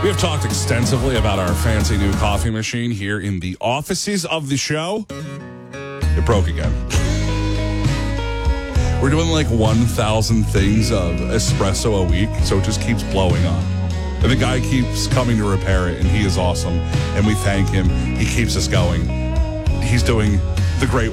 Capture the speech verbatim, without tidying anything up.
We have talked extensively about our fancy new coffee machine here in the offices of the show. It broke again. We're doing like one thousand things of espresso a week, so it just keeps blowing up. And the guy keeps coming to repair it, and he is awesome. And we thank him. He keeps us going. He's doing the great